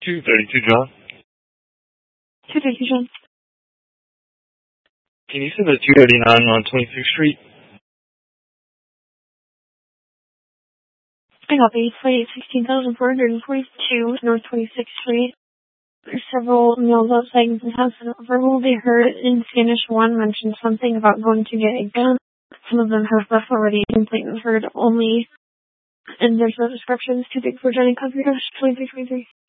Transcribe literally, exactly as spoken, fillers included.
two thirty-two, John. two thirty-two, John. Can you send a two thirty-nine on twenty-sixth Street? I copy. Flight sixteen thousand four hundred forty-two, North twenty-sixth Street. There's several males outside the house and verbal they heard in Spanish. One mentioned something about going to get a gun. Some of them have left already. Complaint heard only, and there's no descriptions. Too big for Johnny Coffee House, twenty-three twenty-three.